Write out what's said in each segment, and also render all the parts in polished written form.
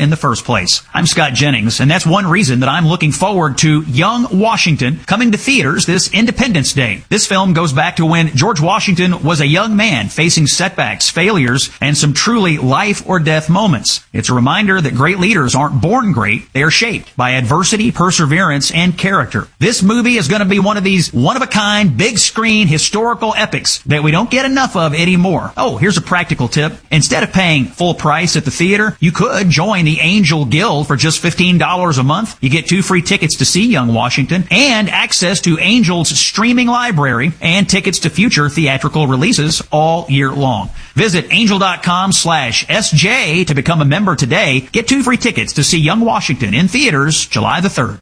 in the first place. I'm Scott Jennings, and that's one reason that I'm looking forward to Young Washington coming to theaters this Independence Day. This film goes back to when George Washington was a young man facing setbacks, failures, and some truly life or death moments. It's a reminder that great leaders aren't born great, they are shaped by adversity, perseverance, and character. This movie is going to be one of these one-of-a-kind, big-screen, historical epics that we don't get enough of anymore. Oh, here's a practical tip. Instead of paying full price at the theater, you could join the Angel Guild for just $15 a month. You get 2 free tickets to see Young Washington and access to Angel's streaming library and tickets to future theatrical releases all year long. Visit angel.com/SJ to become a member today. Get 2 free tickets to see Young Washington in theaters July the 3rd.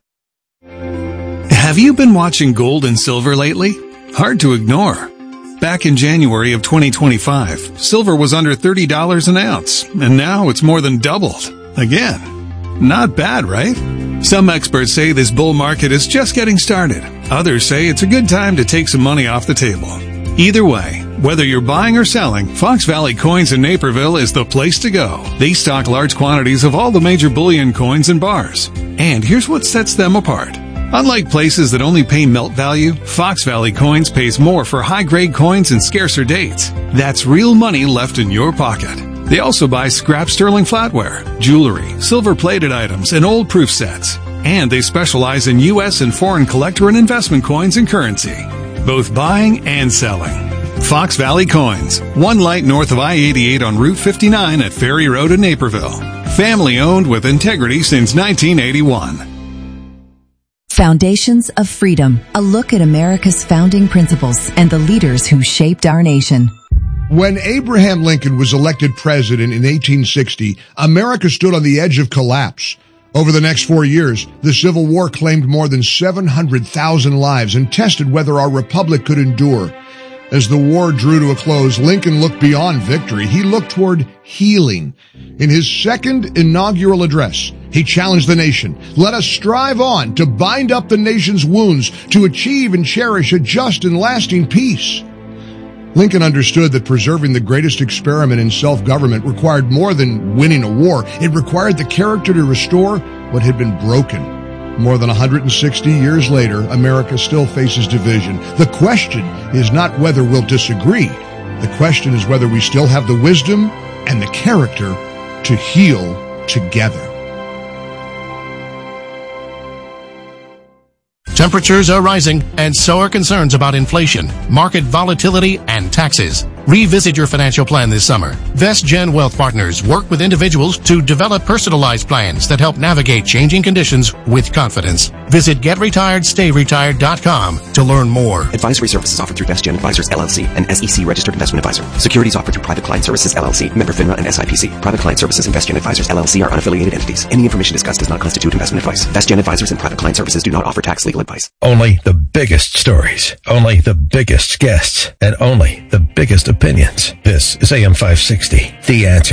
Have you been watching gold and silver lately? Hard to ignore. Back in January of 2025, silver was under $30 an ounce, and now it's more than doubled. Again. Not bad, right? Some experts say this bull market is just getting started. Others say it's a good time to take some money off the table. Either way, whether you're buying or selling, Fox Valley Coins in Naperville is the place to go. They stock large quantities of all the major bullion coins and bars. And here's what sets them apart. Unlike places that only pay melt value, Fox Valley Coins pays more for high-grade coins and scarcer dates. That's real money left in your pocket. They also buy scrap sterling flatware, jewelry, silver-plated items, and old proof sets. And they specialize in U.S. and foreign collector and investment coins and currency, both buying and selling. Fox Valley Coins, 1 light north of I-88 on Route 59 at Ferry Road in Naperville. Family-owned with integrity since 1981. Foundations of Freedom, a look at America's founding principles and the leaders who shaped our nation. When Abraham Lincoln was elected president in 1860, America stood on the edge of collapse. Over the next 4 years, the Civil War claimed more than 700,000 lives and tested whether our republic could endure. As the war drew to a close, Lincoln looked beyond victory. He looked toward healing. In his second inaugural address, he challenged the nation. Let us strive on to bind up the nation's wounds, to achieve and cherish a just and lasting peace. Lincoln understood that preserving the greatest experiment in self-government required more than winning a war. It required the character to restore what had been broken. More than 160 years later, America still faces division. The question is not whether we'll disagree. The question is whether we still have the wisdom and the character to heal together. Temperatures are rising, and so are concerns about inflation, market volatility, and taxes. Revisit your financial plan this summer. VestGen Wealth Partners work with individuals to develop personalized plans that help navigate changing conditions with confidence. Visit GetRetiredStayRetired.com to learn more. Advisory services offered through VestGen Advisors, LLC, an SEC registered investment advisor. Securities offered through Private Client Services, LLC, member FINRA and SIPC. Private Client Services and VestGen Advisors, LLC are unaffiliated entities. Any information discussed does not constitute investment advice. VestGen Advisors and Private Client Services do not offer tax legal advice. Only the biggest stories, only the biggest guests, and only the biggest opinions. This is AM 560, The Answer.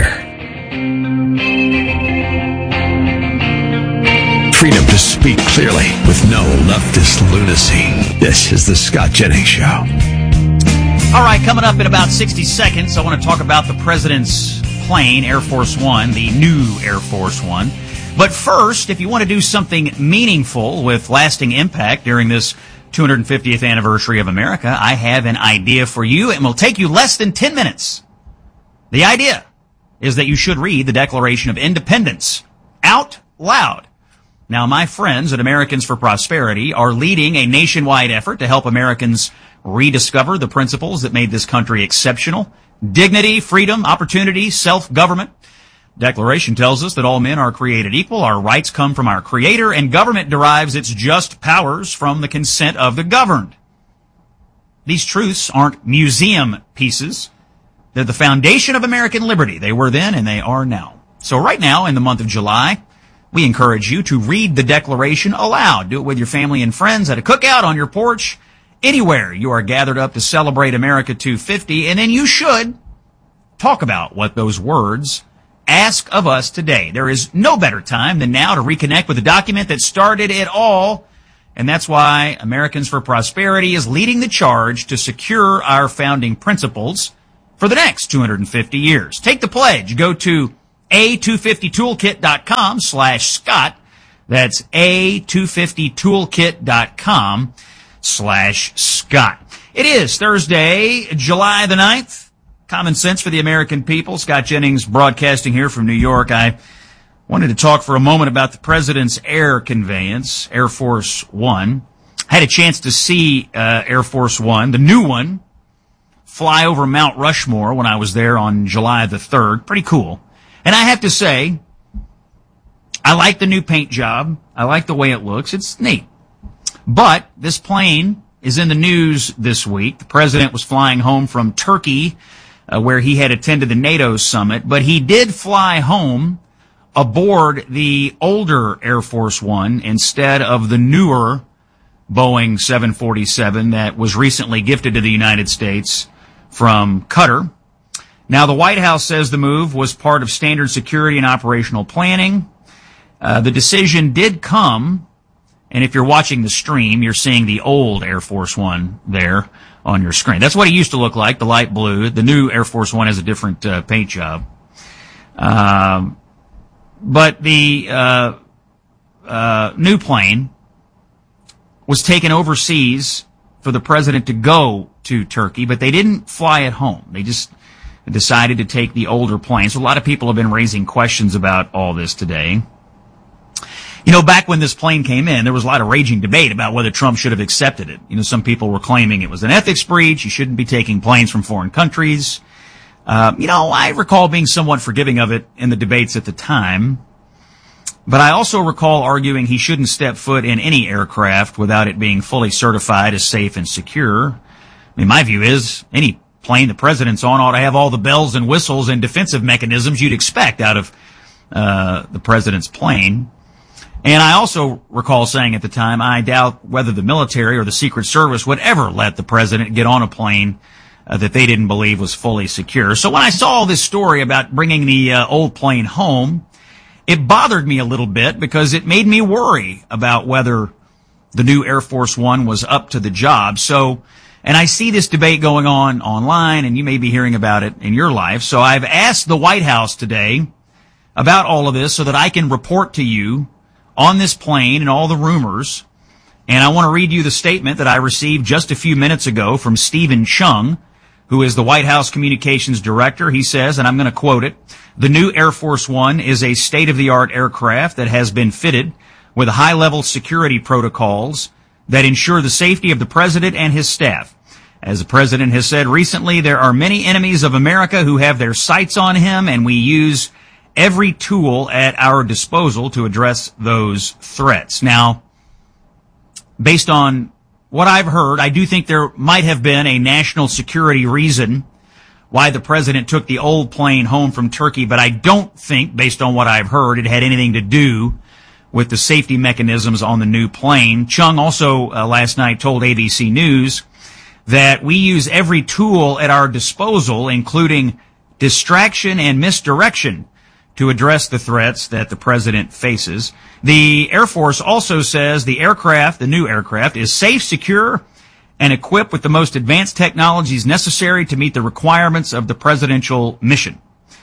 Freedom to speak clearly with no leftist lunacy. This is the Scott Jennings Show. All right, coming up in about 60 seconds, I want to talk about the president's plane, Air Force One, the new Air Force One. But first, if you want to do something meaningful with lasting impact during this 250th anniversary of America, I have an idea for you. It will take you less than 10 minutes. The idea is that you should read the Declaration of Independence out loud. Now, my friends at Americans for Prosperity are leading a nationwide effort to help Americans rediscover the principles that made this country exceptional: dignity, freedom, opportunity, self-government. Declaration tells us that all men are created equal, our rights come from our Creator, and government derives its just powers from the consent of the governed. These truths aren't museum pieces. They're the foundation of American liberty. They were then and they are now. So right now, in the month of July, we encourage you to read the Declaration aloud. Do it with your family and friends at a cookout, on your porch, anywhere you are gathered up to celebrate America 250, and then you should talk about what those words ask of us today. There is no better time than now to reconnect with the document that started it all, and that's why Americans for Prosperity is leading the charge to secure our founding principles for the next 250 years. Take the pledge. Go to A250toolkit.com/Scott. That's A250toolkit.com/Scott. It is Thursday, July the 9th. Common sense for the American people. Scott Jennings broadcasting here from New York. I wanted to talk for a moment about the president's air conveyance, Air Force One. I had a chance to see Air Force One, the new one, fly over Mount Rushmore when I was there on July the 3rd. Pretty cool. And I have to say, I like the new paint job. I like the way it looks. It's neat. But this plane is in the news this week. The president was flying home from Turkey, where he had attended the NATO summit, but he did fly home aboard the older Air Force One instead of the newer Boeing 747 that was recently gifted to the United States from Qatar. Now, the White House says the move was part of standard security and operational planning. The decision did come, and if you're watching the stream, you're seeing the old Air Force One there on your screen. That's what it used to look like, the light blue. The new Air Force One has a different paint job. But the new plane was taken overseas for the president to go to Turkey, but they didn't fly it home. They just decided to take the older plane. So a lot of people have been raising questions about all this today. You know, back when this plane came in, there was a lot of raging debate about whether Trump should have accepted it. You know, some people were claiming it was an ethics breach. You shouldn't be taking planes from foreign countries. I recall being somewhat forgiving of it in the debates at the time. But I also recall arguing he shouldn't step foot in any aircraft without it being fully certified as safe and secure. I mean, my view is any plane the president's on ought to have all the bells and whistles and defensive mechanisms you'd expect out of the president's plane. And I also recall saying at the time, I doubt whether the military or the Secret Service would ever let the president get on a plane that they didn't believe was fully secure. So when I saw this story about bringing the old plane home, it bothered me a little bit because it made me worry about whether the new Air Force One was up to the job. So, and I see this debate going on online, and you may be hearing about it in your life. So I've asked the White House today about all of this so that I can report to you on this plane and all the rumors. And I want to read you the statement that I received just a few minutes ago from Stephen Chung, who is the White House Communications Director. He says, and I'm going to quote it, "The new Air Force One is a state-of-the-art aircraft that has been fitted with high-level security protocols that ensure the safety of the president and his staff. As the president has said recently, there are many enemies of America who have their sights on him, and we use every tool at our disposal to address those threats." Now, based on what I've heard, I do think there might have been a national security reason why the president took the old plane home from Turkey, but I don't think, based on what I've heard, it had anything to do with the safety mechanisms on the new plane. Chung also last night told ABC News that we use every tool at our disposal, including distraction and misdirection, to address the threats that the president faces. The Air Force also says the aircraft, the new aircraft, is safe, secure, and equipped with the most advanced technologies necessary to meet the requirements of the presidential mission.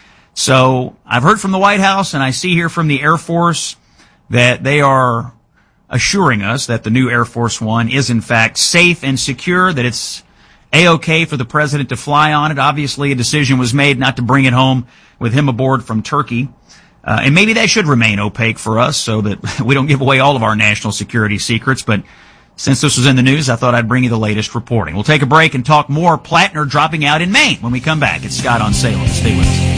So I've heard from the White House, and I see here from the Air Force that they are assuring us that the new Air Force One is in fact safe and secure, that it's A-OK for the president to fly on it. Obviously, a decision was made not to bring it home with him aboard from Turkey. And maybe that should remain opaque for us so that we don't give away all of our national security secrets. But since this was in the news, I thought I'd bring you the latest reporting. We'll take a break and talk more Plattner dropping out in Maine when we come back. It's Scott on Salem. Stay with us.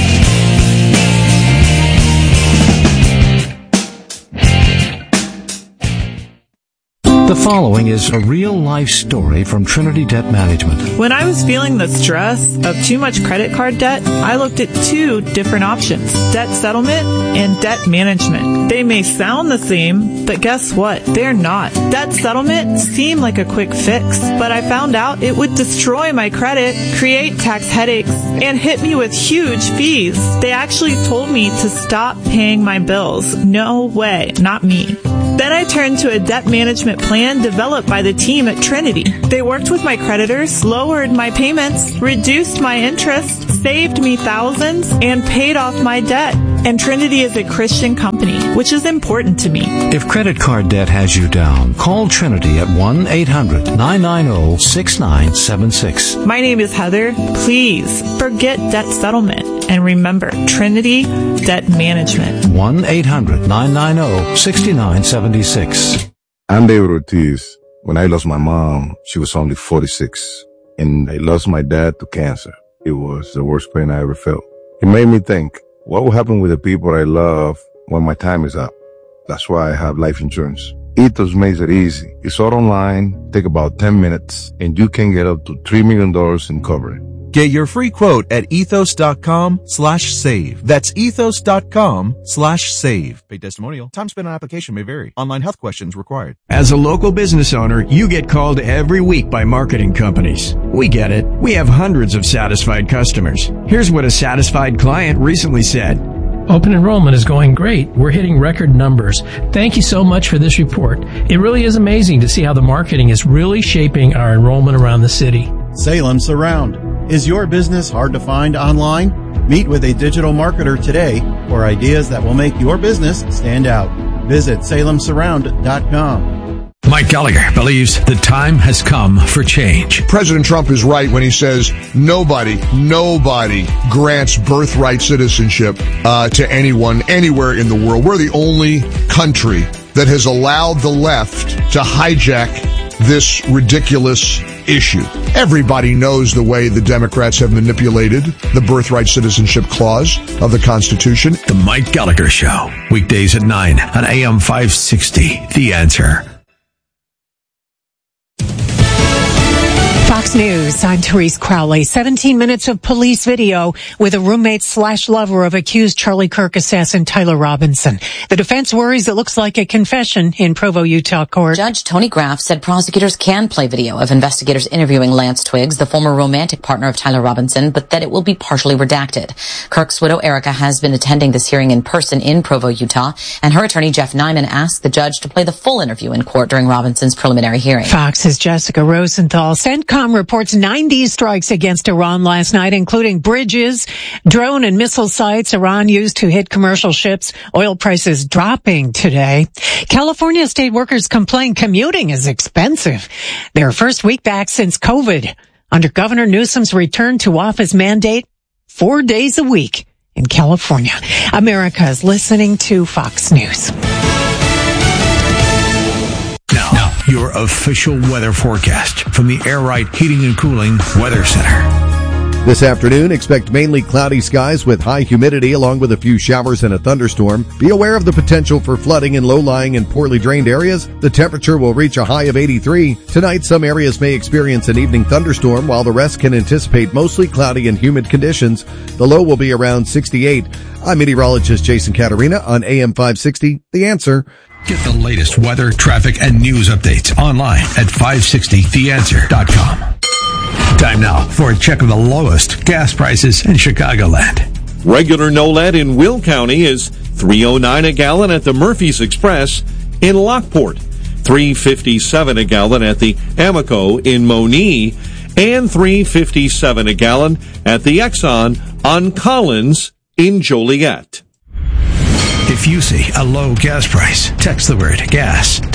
The following is a real-life story from Trinity Debt Management. When I was feeling the stress of too much credit card debt, I looked at two different options: debt settlement and debt management. They may sound the same, but guess what? They're not. Debt settlement seemed like a quick fix, but I found out it would destroy my credit, create tax headaches, and hit me with huge fees. They actually told me to stop paying my bills. No way, not me. Then I turned to a debt management plan developed by the team at Trinity. They worked with my creditors, lowered my payments, reduced my interest, saved me thousands, and paid off my debt. And Trinity is a Christian company, which is important to me. If credit card debt has you down, call Trinity at 1-800-990-6976. My name is Heather. Please forget debt settlement. And remember, Trinity Debt Management. 1-800-990-6976. I'm David Ortiz. When I lost my mom, she was only 46. And I lost my dad to cancer. It was the worst pain I ever felt. It made me think, what will happen with the people I love when my time is up? That's why I have life insurance. Ethos makes it easy. It's all online, take about 10 minutes, and you can get up to $3 million in coverage. Get your free quote at ethos.com/save. That's ethos.com/save. Paid testimonial. Time spent on application may vary. Online health questions required. As a local business owner, you get called every week by marketing companies. We get it. We have hundreds of satisfied customers. Here's what a satisfied client recently said. Open enrollment is going great. We're hitting record numbers. Thank you so much for this report. It really is amazing to see how the marketing is really shaping our enrollment around the city. Salem Surround. Is your business hard to find online? Meet with a digital marketer today for ideas that will make your business stand out. Visit salemsurround.com. Mike Gallagher believes the time has come for change. President Trump is right when he says nobody grants birthright citizenship to anyone, anywhere in the world. We're the only country that has allowed the left to hijack this ridiculous issue. Everybody knows the way the Democrats have manipulated the birthright citizenship clause of the Constitution. The Mike Gallagher Show, weekdays at 9 on AM 560. The Answer. Fox News, I'm Therese Crowley. 17 minutes of police video with a roommate/lover of accused Charlie Kirk assassin Tyler Robinson. The defense worries it looks like a confession in Provo, Utah court. Judge Tony Graff said prosecutors can play video of investigators interviewing Lance Twiggs, the former romantic partner of Tyler Robinson, but that it will be partially redacted. Kirk's widow Erica has been attending this hearing in person in Provo, Utah, and her attorney Jeff Nyman asked the judge to play the full interview in court during Robinson's preliminary hearing. Fox's Jessica Rosenthal. CENTCOM reports 90 strikes against Iran last night, including bridges, drone and missile sites Iran used to hit commercial ships. Oil prices dropping today. California state workers complain commuting is expensive. Their first week back since COVID. Under Governor Newsom's return to office mandate, 4 days a week in California. America is listening to Fox News. Now, your official weather forecast from the Air Right Heating and Cooling Weather Center. This afternoon, expect mainly cloudy skies with high humidity along with a few showers and a thunderstorm. Be aware of the potential for flooding in low-lying and poorly drained areas. The temperature will reach a high of 83. Tonight, some areas may experience an evening thunderstorm, while the rest can anticipate mostly cloudy and humid conditions. The low will be around 68. I'm meteorologist Jason Caterina on AM 560, The Answer. Get the latest weather, traffic, and news updates online at 560theanswer.com. Time now for a check of the lowest gas prices in Chicagoland. Regular no lead in Will County is $3.09 a gallon at the Murphy's Express in Lockport, $3.57 a gallon at the Amoco in Monee, and $3.57 a gallon at the Exxon on Collins in Joliet. If you see a low gas price, text the word gas to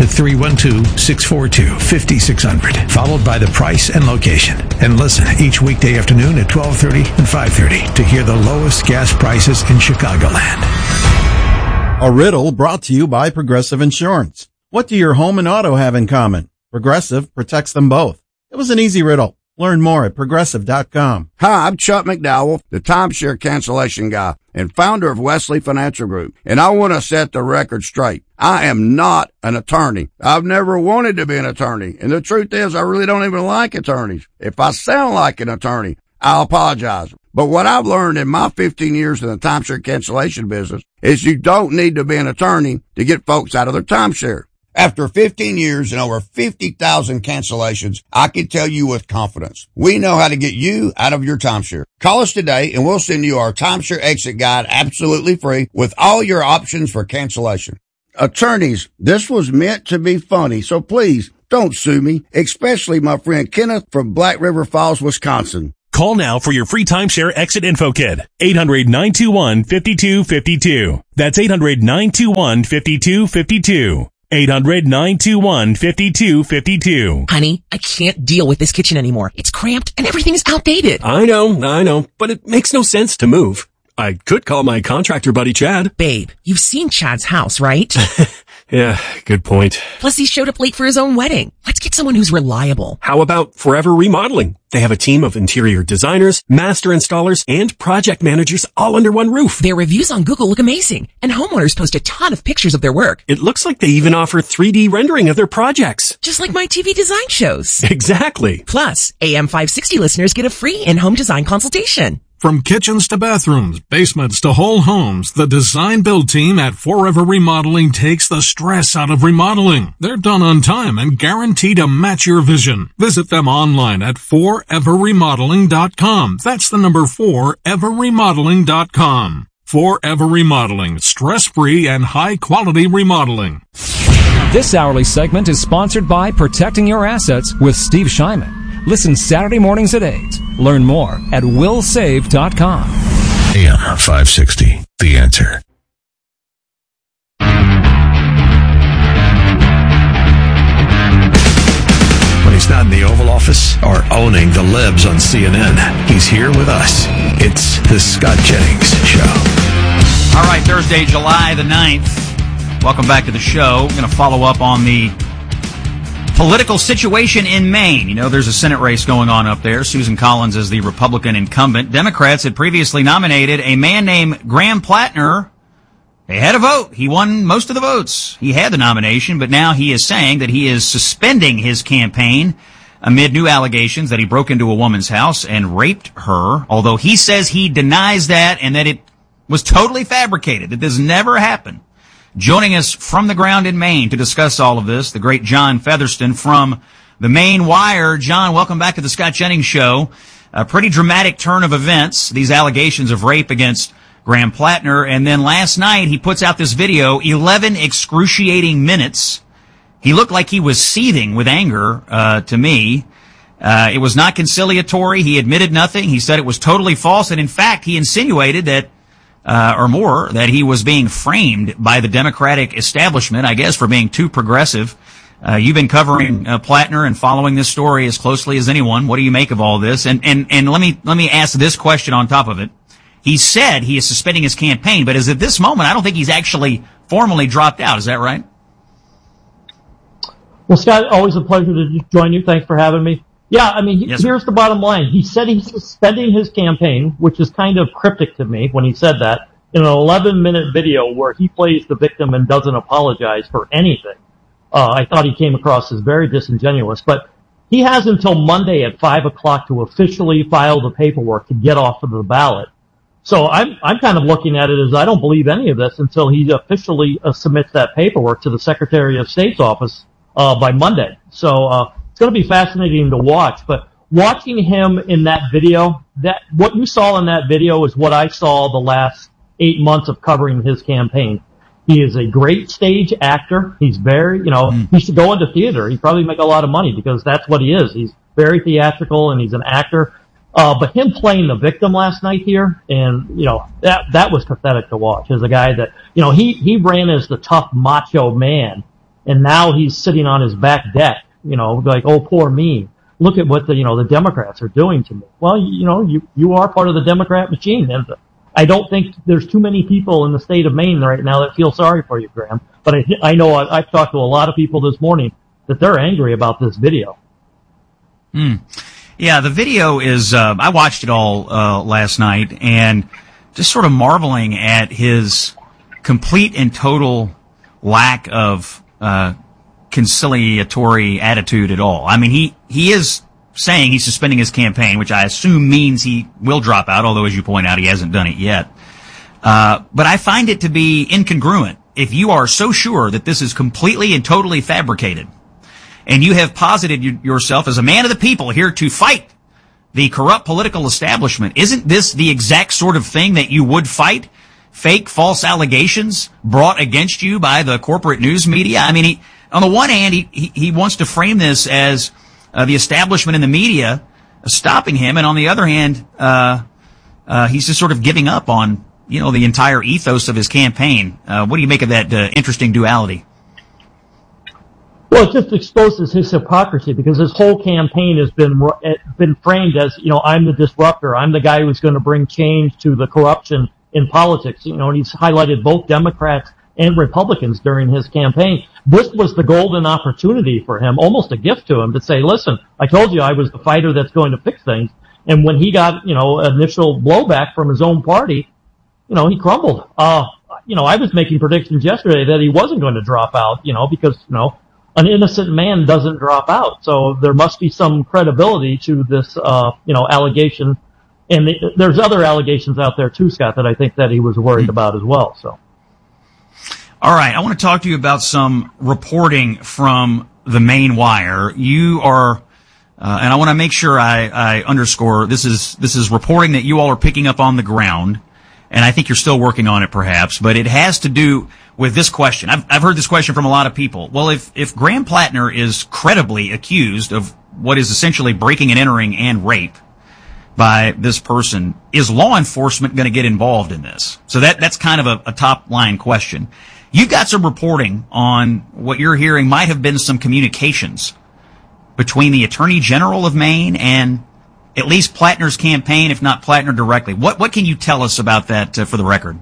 312-642-5600, followed by the price and location. And listen each weekday afternoon at 12:30 and 5:30 to hear the lowest gas prices in Chicagoland. A riddle brought to you by Progressive Insurance. What do your home and auto have in common? Progressive protects them both. It was an easy riddle. Learn more at Progressive.com. Hi, I'm Chuck McDowell, the timeshare cancellation guy and founder of Wesley Financial Group. And I want to set the record straight. I am not an attorney. I've never wanted to be an attorney. And the truth is, I really don't even like attorneys. If I sound like an attorney, I'll apologize. But what I've learned in my 15 years in the timeshare cancellation business is you don't need to be an attorney to get folks out of their timeshare. After 15 years and over 50,000 cancellations, I can tell you with confidence, we know how to get you out of your timeshare. Call us today and we'll send you our timeshare exit guide absolutely free with all your options for cancellation. Attorneys, this was meant to be funny, so please don't sue me, especially my friend Kenneth from Black River Falls, Wisconsin. Call now for your free timeshare exit info kit. 800-921-5252. That's 800-921-5252. 800-921-5252. Honey, I can't deal with this kitchen anymore. It's cramped and everything is outdated. I know, but it makes no sense to move. I could call my contractor buddy Chad. Babe, you've seen Chad's house, right? Yeah, good point. Plus, he showed up late for his own wedding. Let's get someone who's reliable. How about Forever Remodeling? They have a team of interior designers, master installers, and project managers all under one roof. Their reviews on Google look amazing, and homeowners post a ton of pictures of their work. It looks like they even offer 3D rendering of their projects. Just like my TV design shows. Exactly. Plus, AM 560 listeners get a free in-home design consultation. From kitchens to bathrooms, basements to whole homes, the design build team at Forever Remodeling takes the stress out of remodeling. They're done on time and guaranteed to match your vision. Visit them online at foreverremodeling.com. That's the number 4, everremodeling.com. Forever Remodeling, stress-free and high-quality remodeling. This hourly segment is sponsored by Protecting Your Assets with Steve Shyman. Listen Saturday mornings at 8. Learn more at willsave.com. AM 560, The Answer. When he's not in the Oval Office or owning the libs on CNN, he's here with us. It's the Scott Jennings Show. All right, Thursday, July the 9th. Welcome back to the show. I'm going to follow up on the political situation in Maine. You know, there's a Senate race going on up there. Susan Collins is the Republican incumbent. Democrats had previously nominated a man named Graham Plattner. They had a vote. He won most of the votes. He had the nomination, but now he is saying that he is suspending his campaign amid new allegations that he broke into a woman's house and raped her, although he says he denies that and that it was totally fabricated, that this never happened. Joining us from the ground in Maine to discuss all of this, the great John Featherston from the Maine Wire. John, welcome back to the Scott Jennings Show. A pretty dramatic turn of events, these allegations of rape against Graham Plattner, and then last night he puts out this video, 11 excruciating minutes. He looked like he was seething with anger, to me. It was not conciliatory. He admitted nothing. He said it was totally false, and in fact, he insinuated that that he was being framed by the Democratic establishment, I guess, for being too progressive. You've been covering Plattner and following this story as closely as anyone. What do you make of all this? And let me ask this question on top of it. He said he is suspending his campaign, but as at this moment, I don't think he's actually formally dropped out. Is that right? Well, Scott, always a pleasure to join you. Thanks for having me. Yeah, I mean, here's the bottom line. He said he's suspending his campaign, which is kind of cryptic to me when he said that, in an 11-minute video where he plays the victim and doesn't apologize for anything. I thought he came across as very disingenuous, but he has until Monday at 5 o'clock to officially file the paperwork to get off of the ballot. So I'm kind of looking at it as I don't believe any of this until he officially submits that paperwork to the Secretary of State's office by Monday. So it's going to be fascinating to watch, but watching him in that video, that what you saw in that video is what I saw the last 8 months of covering his campaign. He is a great stage actor. He's very, he should go into theater. He'd probably make a lot of money because that's what he is. He's very theatrical and he's an actor. But him playing the victim last night here, and, that was pathetic to watch as a guy that, he ran as the tough macho man, and now he's sitting on his back deck, like, oh, poor me. Look at what the Democrats are doing to me. Well, you are part of the Democrat machine, and I don't think there's too many people in the state of Maine right now that feel sorry for you, Graham. But I know I've talked to a lot of people this morning that they're angry about this video. Yeah, the video is, I watched it all last night and just sort of marveling at his complete and total lack of conciliatory attitude at all. I mean, he is saying he's suspending his campaign, which I assume means he will drop out, although as you point out, he hasn't done it yet. But I find it to be incongruent. If you are so sure that this is completely and totally fabricated, and you have posited yourself as a man of the people here to fight the corrupt political establishment, isn't this the exact sort of thing that you would fight? fake, false allegations brought against you by the corporate news media? I mean, on the one hand, he wants to frame this as the establishment in the media stopping him, and on the other hand, he's just sort of giving up on, the entire ethos of his campaign. What do you make of that interesting duality? Well, it just exposes his hypocrisy, because his whole campaign has been framed as, I'm the disruptor. I'm the guy who's going to bring change to the corruption in politics. And he's highlighted both Democrats and Republicans during his campaign. This was the golden opportunity for him, almost a gift to him, to say, listen, I told you I was the fighter that's going to fix things. And when he got, initial blowback from his own party, he crumbled. I was making predictions yesterday that he wasn't going to drop out, because, an innocent man doesn't drop out. So there must be some credibility to this, allegation. And there's other allegations out there too, Scott, that I think that he was worried about as well. So. All right. I want to talk to you about some reporting from the Maine Wire. You are, and I want to make sure I underscore, this is reporting that you all are picking up on the ground. And I think you're still working on it perhaps, but it has to do with this question. I've heard this question from a lot of people. Well, if Graham Plattner is credibly accused of what is essentially breaking and entering and rape by this person, is law enforcement going to get involved in this? So that's kind of a top line question. You've got some reporting on what you're hearing might have been some communications between the Attorney General of Maine and at least Plattner's campaign, if not Plattner directly. What can you tell us about that for the record?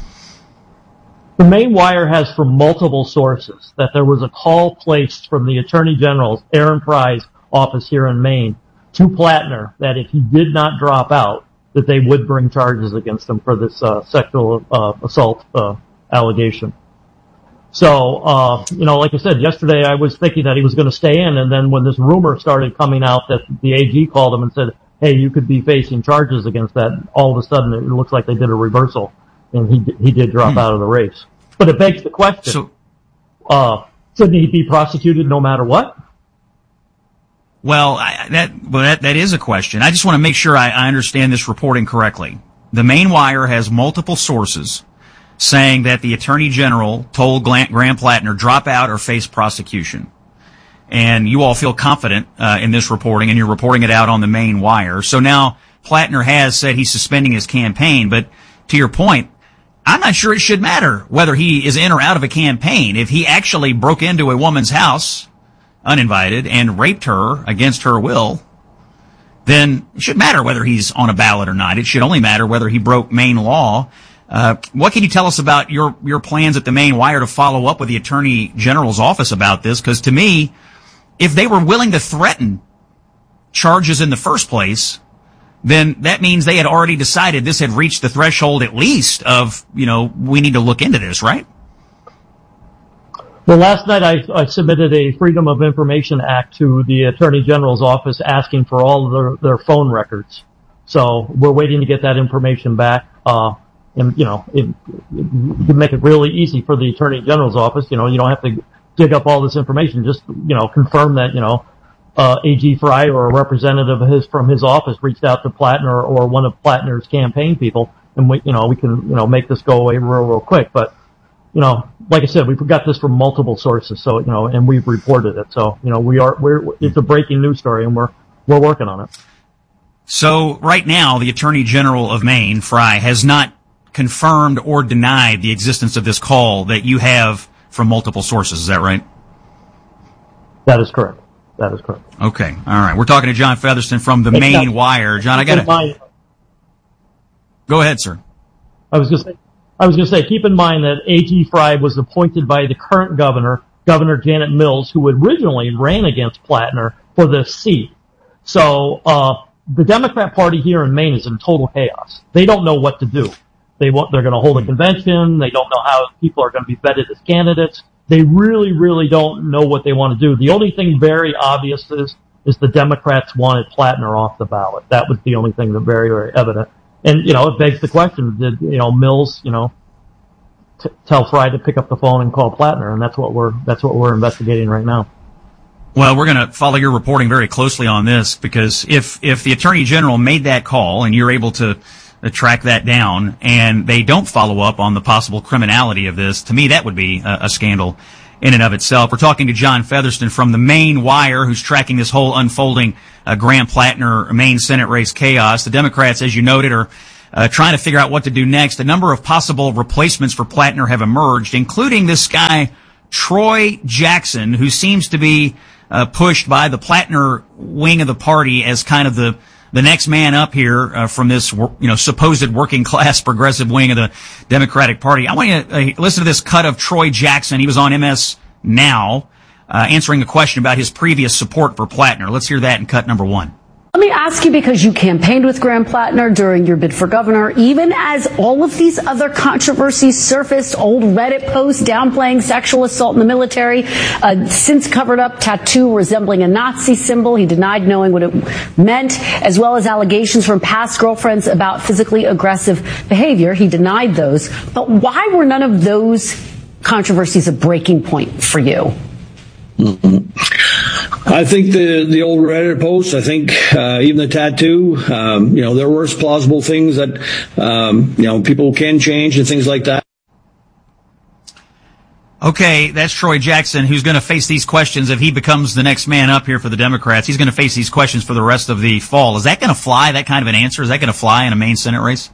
The Maine Wire has from multiple sources that there was a call placed from the Attorney General's Aaron Fry's office here in Maine to Plattner that if he did not drop out, that they would bring charges against him for this sexual assault allegation. So, like I said, yesterday I was thinking that he was going to stay in, and then when this rumor started coming out that the AG called him and said, hey, you could be facing charges against that, all of a sudden it looks like they did a reversal, and he did drop out of the race. But it begs the question, shouldn't he be prosecuted no matter what? Well, that is a question. I just want to make sure I understand this reporting correctly. The Maine Wire has multiple sources saying that the Attorney General told Graham Plattner drop out or face prosecution. And you all feel confident in this reporting, and you're reporting it out on the Maine Wire. So now Plattner has said he's suspending his campaign, but to your point, I'm not sure it should matter whether he is in or out of a campaign. If he actually broke into a woman's house, uninvited, and raped her against her will, then it should matter whether he's on a ballot or not. It should only matter whether he broke Maine law. What can you tell us about your plans at the Maine Wire to follow up with the Attorney General's office about this? Because to me, if they were willing to threaten charges in the first place, then that means they had already decided this had reached the threshold at least of, we need to look into this, right? Well, last night I submitted a Freedom of Information Act to the Attorney General's office asking for all of their phone records. So we're waiting to get that information back. And, it can make it really easy for the Attorney General's office. You don't have to dig up all this information. Just, confirm that, AG Fry or a representative of his from his office reached out to Plattner or one of Plattner's campaign people, and we can, make this go away real quick. But, like I said, we've got this from multiple sources, so, and we've reported it. So, it's a breaking news story, and we're working on it. So right now, the Attorney General of Maine, Fry, has not confirmed or denied the existence of this call that you have from multiple sources. Is that right? That is correct. Okay. All right. We're talking to John Featherston from the Maine Wire. John, Go ahead, sir. I was going to say, keep in mind that A.G. Fry was appointed by the current Governor Janet Mills, who originally ran against Plattner for this seat. So, the Democrat Party here in Maine is in total chaos. They don't know what to do. They're going to hold a convention. They don't know how people are going to be vetted as candidates. They really, really don't know what they want to do. The only thing very obvious is the Democrats wanted Plattner off the ballot. That was the only thing that very, very evident. And, it begs the question, did, Mills, tell Fry to pick up the phone and call Plattner? And that's what we're investigating right now. Well, we're going to follow your reporting very closely on this, because if the Attorney General made that call and you're able to track that down, and they don't follow up on the possible criminality of this. To me, that would be a scandal in and of itself. We're talking to John Featherston from the Maine Wire, who's tracking this whole unfolding Graham Plattner Maine Senate race chaos. The Democrats, as you noted, are trying to figure out what to do next. A number of possible replacements for Plattner have emerged, including this guy, Troy Jackson, who seems to be pushed by the Plattner wing of the party as kind of the next man up here from this, supposed working class progressive wing of the Democratic Party. I want you to listen to this cut of Troy Jackson. He was on MS Now, answering a question about his previous support for Plattner. Let's hear that in cut number 1. Let me ask you, because you campaigned with Graham Plattner during your bid for governor, even as all of these other controversies surfaced, old Reddit posts downplaying sexual assault in the military, since covered up tattoo resembling a Nazi symbol. He denied knowing what it meant, as well as allegations from past girlfriends about physically aggressive behavior. He denied those. But why were none of those controversies a breaking point for you? I think the old Reddit posts, I think even the tattoo, there were plausible things that, people can change and things like that. Okay, that's Troy Jackson, who's going to face these questions if he becomes the next man up here for the Democrats. He's going to face these questions for the rest of the fall. Is that going to fly, that kind of an answer? Is that going to fly in a Maine Senate race?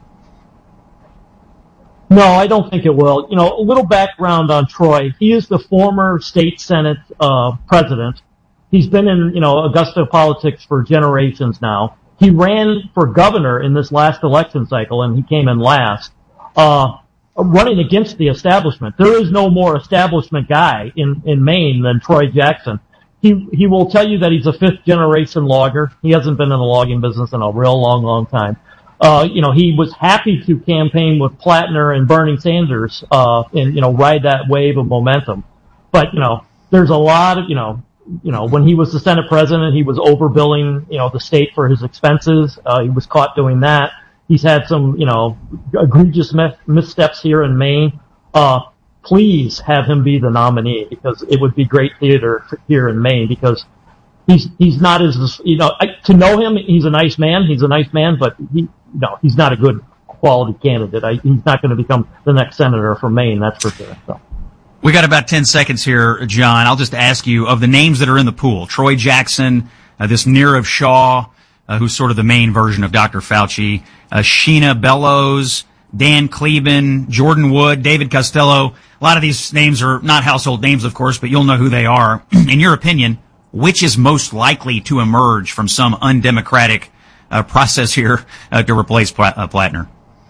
No, I don't think it will. A little background on Troy. He is the former state Senate president. He's been in, Augusta politics for generations now. He ran for governor in this last election cycle, and he came in last, running against the establishment. There is no more establishment guy in Maine than Troy Jackson. He will tell you that he's a fifth-generation logger. He hasn't been in the logging business in a real long time. He was happy to campaign with Plattner and Bernie Sanders, and, ride that wave of momentum. But, there's a lot of, when he was the Senate president, he was overbilling, the state for his expenses. He was caught doing that. He's had some, egregious missteps here in Maine. Please have him be the nominee, because it would be great theater here in Maine, because he's not as, to know him, he's a nice man, but he's not a good quality candidate. He's not going to become the next senator from Maine, that's for sure. So. We got about 10 seconds here, John. I'll just ask you, of the names that are in the pool, Troy Jackson, this Nirav Shah, who's sort of the main version of Dr. Fauci, Sheena Bellows, Dan Kleben, Jordan Wood, David Costello. A lot of these names are not household names, of course, but you'll know who they are. In your opinion, which is most likely to emerge from some undemocratic process here to replace Plattner?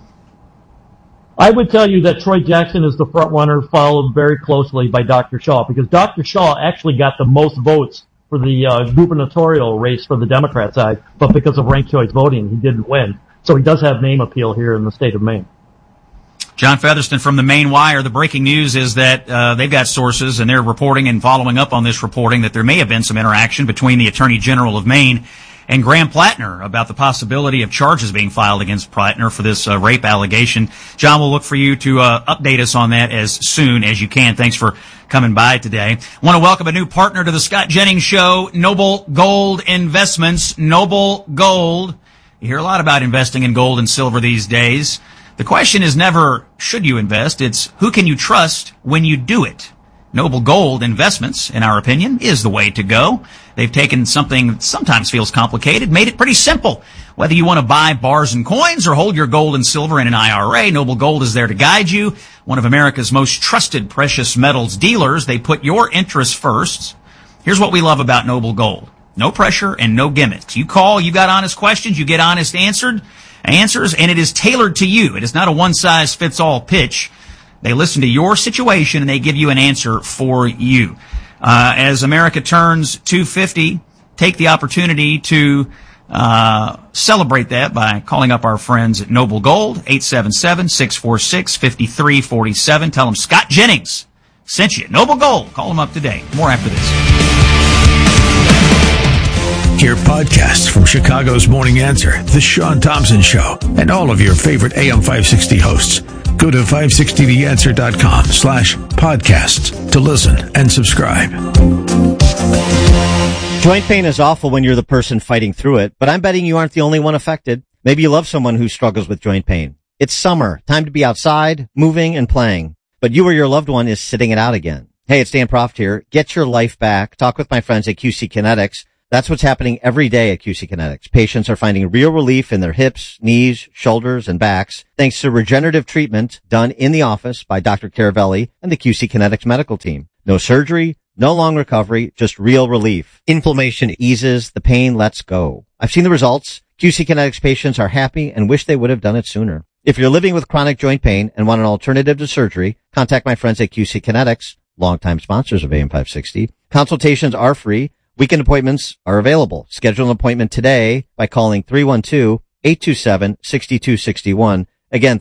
I would tell you that Troy Jackson is the front runner, followed very closely by Dr. Shaw, because Dr. Shaw actually got the most votes for the gubernatorial race for the Democrat side, but because of ranked choice voting, he didn't win. So he does have name appeal here in the state of Maine. John Featherston from the Maine Wire. The breaking news is that they've got sources, and they're reporting and following up on this reporting that there may have been some interaction between the Attorney General of Maine and Graham Plattner about the possibility of charges being filed against Plattner for this rape allegation. John, we'll look for you to update us on that as soon as you can. Thanks for coming by today. I want to welcome a new partner to the Scott Jennings Show, Noble Gold Investments. Noble Gold. You hear a lot about investing in gold and silver these days. The question is never, should you invest? It's, who can you trust when you do it? Noble Gold Investments, in our opinion, is the way to go. They've taken something that sometimes feels complicated, made it pretty simple. Whether you want to buy bars and coins or hold your gold and silver in an IRA, Noble Gold is there to guide you. One of America's most trusted precious metals dealers. They put your interests first. Here's what we love about Noble Gold. No pressure and no gimmicks. You call, you got honest questions, you get honest answers, and it is tailored to you. It is not a one-size-fits-all pitch. They listen to your situation, and they give you an answer for you. As America turns 250, take the opportunity to celebrate that by calling up our friends at Noble Gold, 877-646-5347. Tell them Scott Jennings sent you. Noble Gold. Call them up today. More after this. Hear podcasts from Chicago's Morning Answer, The Sean Thompson Show, and all of your favorite AM 560 hosts. Go to 560theanswer.com/podcasts to listen and subscribe. Joint pain is awful when you're the person fighting through it, but I'm betting you aren't the only one affected. Maybe you love someone who struggles with joint pain. It's summer, time to be outside, moving and playing. But you or your loved one is sitting it out again. Hey, it's Dan Proft here. Get your life back. Talk with my friends at QC Kinetics. That's what's happening every day at QC Kinetics. Patients are finding real relief in their hips, knees, shoulders, and backs thanks to regenerative treatment done in the office by Dr. Caravelli and the QC Kinetics medical team. No surgery, no long recovery, just real relief. Inflammation eases, the pain lets go. I've seen the results. QC Kinetics patients are happy and wish they would have done it sooner. If you're living with chronic joint pain and want an alternative to surgery, contact my friends at QC Kinetics, longtime sponsors of AM 560. Consultations are free. Weekend appointments are available. Schedule an appointment today by calling 312-827-6261. Again,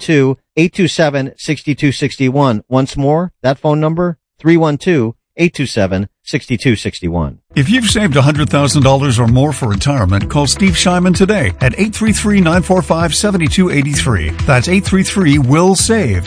312-827-6261. Once more, that phone number, 312-827-6261. If you've saved $100,000 or more for retirement, call Steve Shyman today at 833-945-7283. That's 833-WILL-SAVE.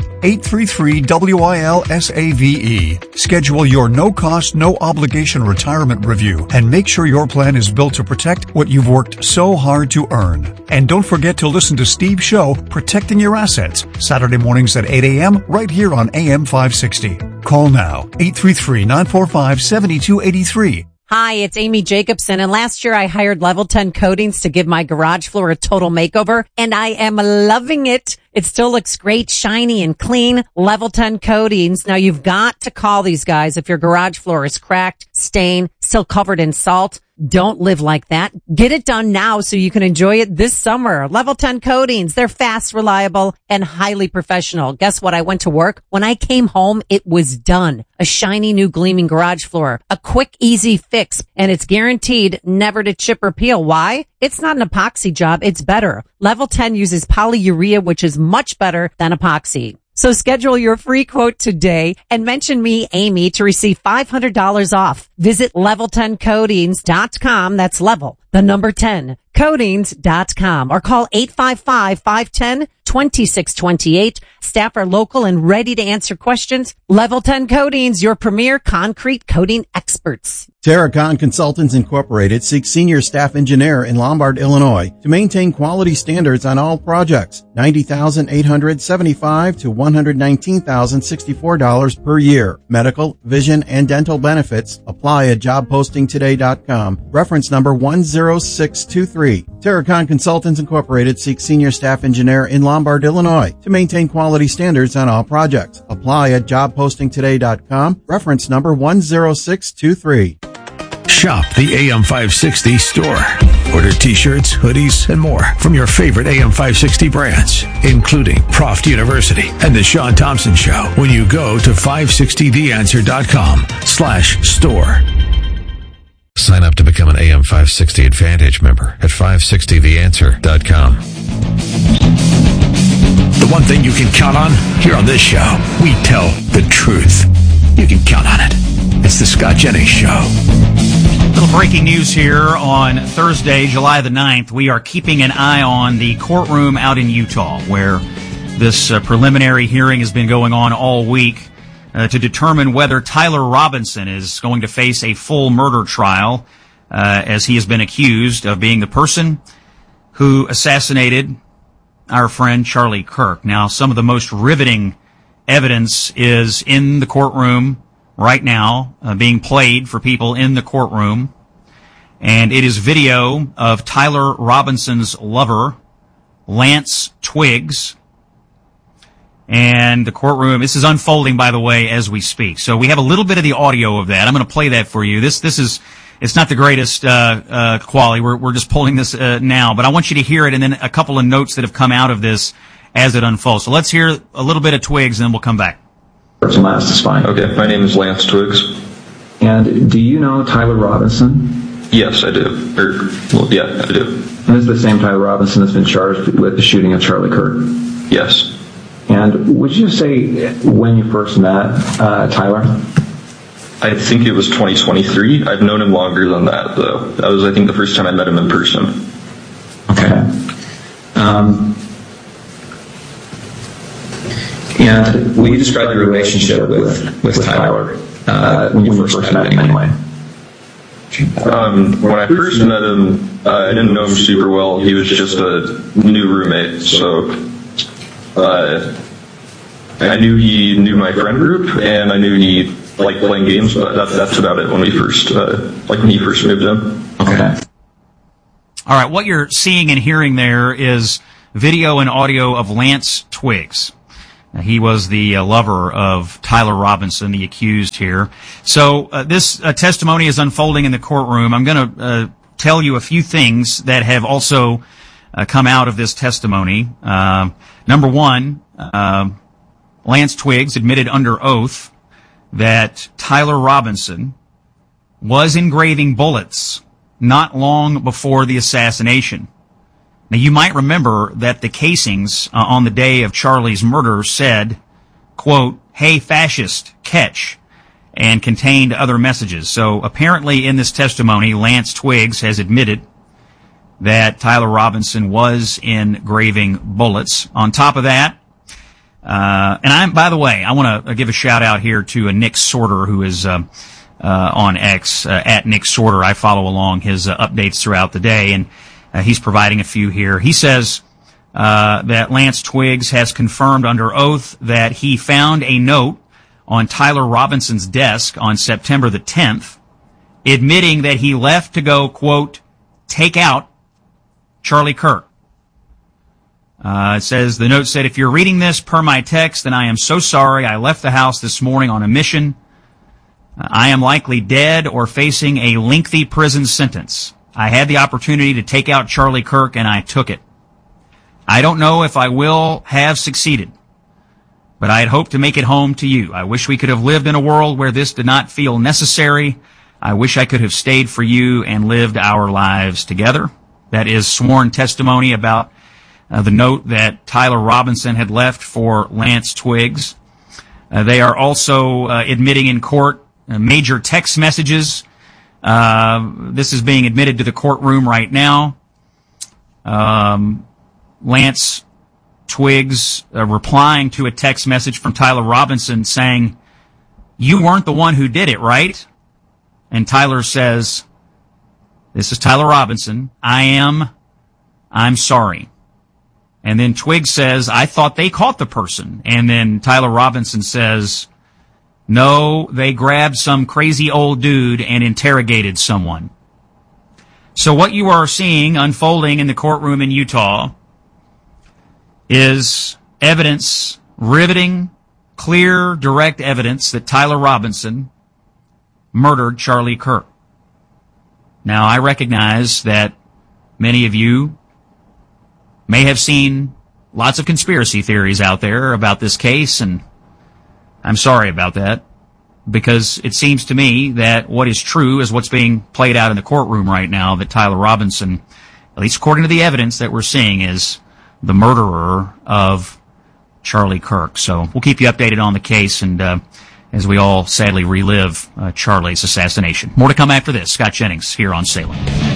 833-WILSAVE. Schedule your no-cost, no-obligation retirement review and make sure your plan is built to protect what you've worked so hard to earn. And don't forget to listen to Steve's show, Protecting Your Assets, Saturday mornings at 8 a.m. right here on AM 560. Call now, 833-945-7283. Hi, it's Amy Jacobson, and last year I hired Level 10 Coatings to give my garage floor a total makeover, and I am loving it. It still looks great, shiny and clean. Level 10 Coatings. Now you've got to call these guys if your garage floor is cracked, stained, still covered in salt. Don't live like that. Get it done now so you can enjoy it this summer. Level 10 Coatings. They're fast, reliable, and highly professional. Guess what? I went to work. When I came home, it was done. A shiny new gleaming garage floor. A quick, easy fix. And it's guaranteed never to chip or peel. Why? It's not an epoxy job. It's better. Level 10 uses polyurea, which is much better than epoxy. So schedule your free quote today and mention me, Amy, to receive $500 off. Visit level10coatings.com. That's level, the number 10, coatings.com, or call 855-510-2628. Staff are local and ready to answer questions. Level 10 Coatings, your premier concrete coating experts. Terracon Consultants Incorporated seeks senior staff engineer in Lombard, Illinois to maintain quality standards on all projects. $90,875 to $119,064 per year. Medical, vision, and dental benefits. Apply at jobpostingtoday.com. Reference number 10623. Terracon Consultants Incorporated seeks senior staff engineer in Lombard, Illinois to maintain quality standards on all projects. Apply at jobpostingtoday.com. Reference number 10623. Shop the AM 560 store. Order t-shirts, hoodies, and more from your favorite AM 560 brands, including Proft University and The Sean Thompson Show when you go to 560theanswer.com/store. Sign up to become an AM 560 Advantage member at 560theanswer.com. The one thing you can count on here on this show, we tell the truth. You can count on it. It's the Scott Jennings Show. Little breaking news here on Thursday, July the 9th. We are keeping an eye on the courtroom out in Utah, where this preliminary hearing has been going on all week to determine whether Tyler Robinson is going to face a full murder trial, as he has been accused of being the person who assassinated our friend Charlie Kirk. Now, some of the most riveting evidence is in the courtroom right now, being played for people in the courtroom. And it is video of Tyler Robinson's lover, Lance Twiggs. And the courtroom, this is unfolding, by the way, as we speak. So we have a little bit of the audio of that. I'm going to play that for you. This is, it's not the greatest quality. We're just pulling this now. But I want you to hear it, and then a couple of notes that have come out of this as it unfolds. So let's hear a little bit of Twiggs, and then we'll come back. Lance is fine. Okay, my name is Lance Twiggs. And do you know Tyler Robinson? Yes, I do. Yeah, I do. And this is the same Tyler Robinson that's been charged with the shooting of Charlie Kirk? Yes. And would you say when you first met Tyler? I think it was 2023. I've known him longer than that, though. That was, I think, the first time I met him in person. Okay. And will you describe your relationship with Tyler when you first met him anyway? When I first met him, I didn't know him super well. He was just a new roommate, so I knew he knew my friend group, and I knew he liked playing games, but that's about it when he first moved in. Okay. All right, what you're seeing and hearing there is video and audio of Lance Twiggs. He was the lover of Tyler Robinson, the accused here. So this testimony is unfolding in the courtroom. I'm going to tell you a few things that have also come out of this testimony. Number one, Lance Twiggs admitted under oath that Tyler Robinson was engraving bullets not long before the assassination. Now, you might remember that the casings on the day of Charlie's murder said, quote, "Hey, fascist, catch," and contained other messages. So apparently in this testimony, Lance Twiggs has admitted that Tyler Robinson was engraving bullets. On top of that, by the way, I want to give a shout out here to Nick Sorter, who is on X, at Nick Sorter. I follow along his updates throughout the day, and he's providing a few here. He says that Lance Twiggs has confirmed under oath that he found a note on Tyler Robinson's desk on September the 10th, admitting that he left to go, quote, take out Charlie Kirk. It says, the note said, "If you're reading this per my text, then I am so sorry. I left the house this morning on a mission. I am likely dead or facing a lengthy prison sentence. I had the opportunity to take out Charlie Kirk, and I took it. I don't know if I will have succeeded, but I had hoped to make it home to you. I wish we could have lived in a world where this did not feel necessary. I wish I could have stayed for you and lived our lives together." That is sworn testimony about the note that Tyler Robinson had left for Lance Twiggs. They are also admitting in court major text messages. This is being admitted to the courtroom right now. Lance Twiggs replying to a text message from Tyler Robinson saying, "You weren't the one who did it, right?" And Tyler says, this is Tyler Robinson, I'm sorry. And then Twiggs says, "I thought they caught the person." And then Tyler Robinson says, "No, they grabbed some crazy old dude and interrogated someone." So what you are seeing unfolding in the courtroom in Utah is evidence, riveting, clear, direct evidence that Tyler Robinson murdered Charlie Kirk. Now, I recognize that many of you may have seen lots of conspiracy theories out there about this case, and I'm sorry about that, because it seems to me that what is true is what's being played out in the courtroom right now, that Tyler Robinson, at least according to the evidence that we're seeing, is the murderer of Charlie Kirk. So we'll keep you updated on the case, and as we all sadly relive Charlie's assassination. More to come after this. Scott Jennings here on Salem.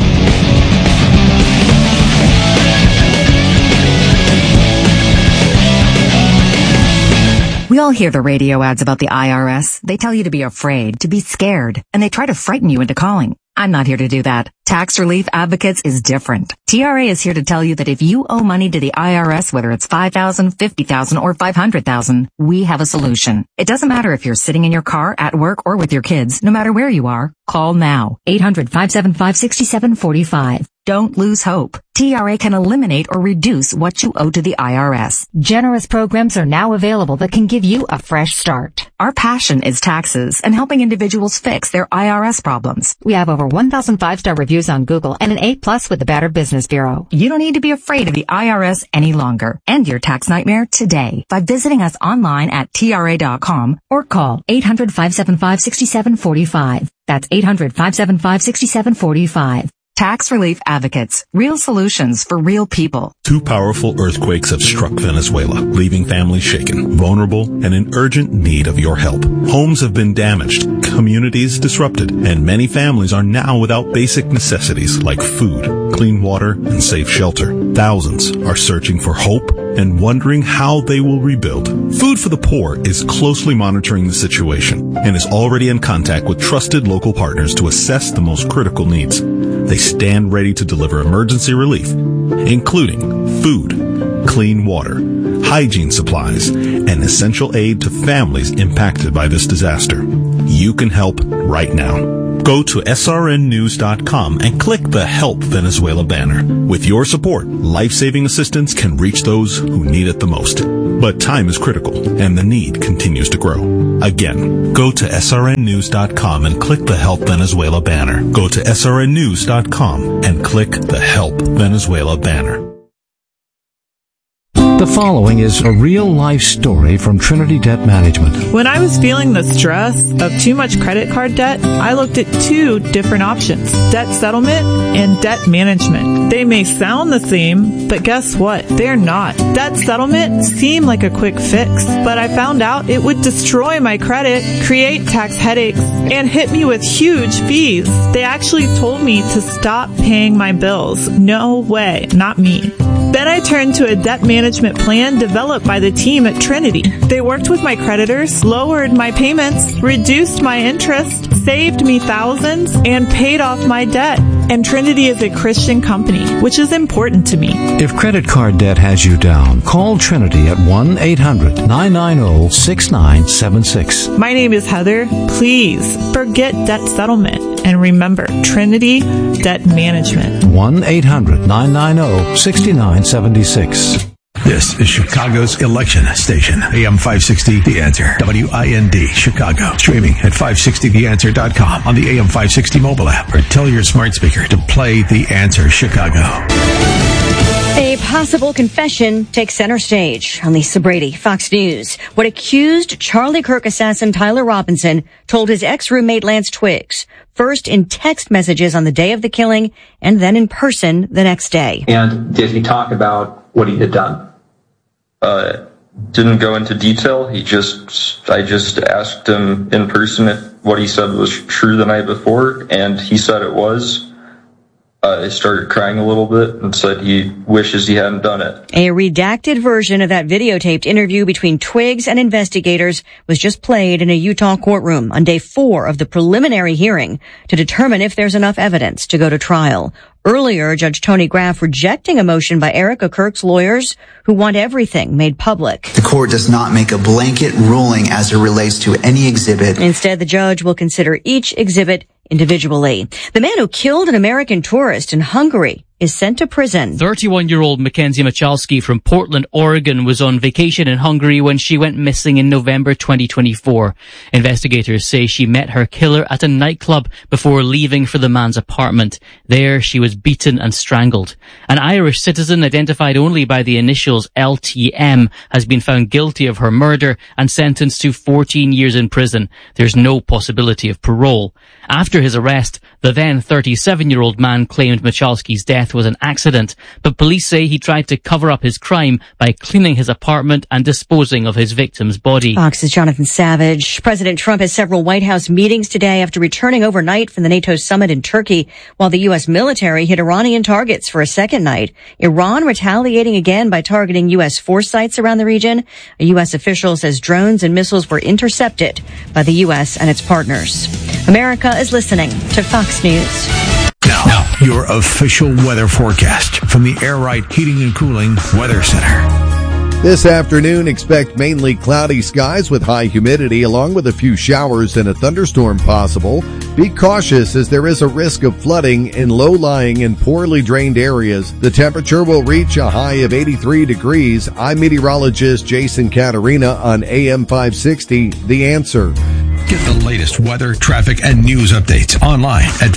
We all hear the radio ads about the IRS. They tell you to be afraid, to be scared, and they try to frighten you into calling. I'm not here to do that. Tax Relief Advocates is different. TRA is here to tell you that if you owe money to the IRS, whether it's $5,000, $50,000, or $500,000, we have a solution. It doesn't matter if you're sitting in your car, at work, or with your kids. No matter where you are, call now. 800-575-6745. Don't lose hope. TRA can eliminate or reduce what you owe to the IRS. Generous programs are now available that can give you a fresh start. Our passion is taxes and helping individuals fix their IRS problems. We have over 1,000 5-star reviews on Google and an A+ with the Better Business Bureau. You don't need to be afraid of the IRS any longer. End your tax nightmare today by visiting us online at TRA.com or call 800-575-6745. That's 800-575-6745. Tax Relief Advocates. Real solutions for real people. 2 powerful earthquakes have struck Venezuela, leaving families shaken, vulnerable, and in urgent need of your help. Homes have been damaged, communities disrupted, and many families are now without basic necessities like food, clean water, and safe shelter. Thousands are searching for hope and wondering how they will rebuild. Food for the Poor is closely monitoring the situation and is already in contact with trusted local partners to assess the most critical needs. They stand ready to deliver emergency relief, including food, clean water, hygiene supplies, and essential aid to families impacted by this disaster. You can help right now. Go to srnnews.com and click the Help Venezuela banner. With your support, life-saving assistance can reach those who need it the most. But time is critical, and the need continues to grow. Again, go to srnnews.com and click the Help Venezuela banner. Go to srnnews.com and click the Help Venezuela banner. The following is a real-life story from Trinity Debt Management. When I was feeling the stress of too much credit card debt, I looked at two different options: debt settlement and debt management. They may sound the same, but guess what? They're not. Debt settlement seemed like a quick fix, but I found out it would destroy my credit, create tax headaches, and hit me with huge fees. They actually told me to stop paying my bills. No way, not me. Then I turned to a debt management plan developed by the team at Trinity. They worked with my creditors, lowered my payments, reduced my interest, saved me thousands, and paid off my debt. And Trinity is a Christian company, which is important to me. If credit card debt has you down, call Trinity at 1-800-990-6976. My name is Heather. Please forget debt settlement. And remember, Trinity Debt Management. 1-800-990-6976. This is Chicago's election station. AM 560, The Answer. WIND, Chicago. Streaming at 560theanswer.com on the AM 560 mobile app, or tell your smart speaker to play The Answer Chicago. A possible confession takes center stage on Lisa Brady, Fox News. What accused Charlie Kirk assassin Tyler Robinson told his ex-roommate Lance Twiggs, first in text messages on the day of the killing and then in person the next day. And did he talk about what he had done? Didn't go into detail. I just asked him in person if what he said was true the night before, and he said it was. He started crying a little bit and said he wishes he hadn't done it. A redacted version of that videotaped interview between Twiggs and investigators was just played in a Utah courtroom on day 4 of the preliminary hearing to determine if there's enough evidence to go to trial. Earlier, Judge Tony Graff rejecting a motion by Erica Kirk's lawyers who want everything made public. The court does not make a blanket ruling as it relates to any exhibit. Instead, the judge will consider each exhibit individually. The man who killed an American tourist in Hungary is sent to prison. 31-year-old Mackenzie Michalski from Portland, Oregon was on vacation in Hungary when she went missing in November 2024. Investigators say she met her killer at a nightclub before leaving for the man's apartment. There, she was beaten and strangled. An Irish citizen identified only by the initials LTM has been found guilty of her murder and sentenced to 14 years in prison. There's no possibility of parole. After his arrest, the then 37-year-old man claimed Michalski's death was an accident, but police say he tried to cover up his crime by cleaning his apartment and disposing of his victim's body. Fox's Jonathan Savage. President Trump has several White House meetings today after returning overnight from the NATO summit in Turkey, while the U.S. military hit Iranian targets for a second night. Iran retaliating again by targeting U.S. force sites around the region. A U.S. official says drones and missiles were intercepted by the U.S. and its partners. America is listening to Fox News. Now, your official weather forecast from the Air Right Heating and Cooling Weather Center. This afternoon, expect mainly cloudy skies with high humidity along with a few showers and a thunderstorm possible. Be cautious as there is a risk of flooding in low-lying and poorly drained areas. The temperature will reach a high of 83 degrees. I'm meteorologist Jason Caterina on AM 560, The Answer. Get the latest weather, traffic, and news updates online at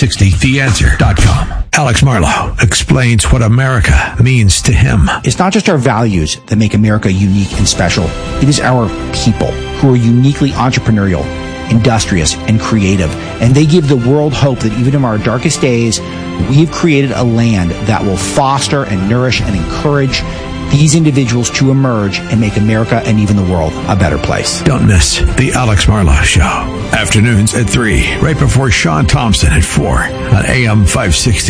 560theanswer.com. Alex Marlowe explains what America means to him. It's not just our values that make America unique and special. It is our people who are uniquely entrepreneurial, industrious, and creative. And they give the world hope that even in our darkest days, we've created a land that will foster and nourish and encourage these individuals to emerge and make America and even the world a better place. Don't miss the Alex Marlowe Show. Afternoons at 3, right before Sean Thompson at 4 on AM 560.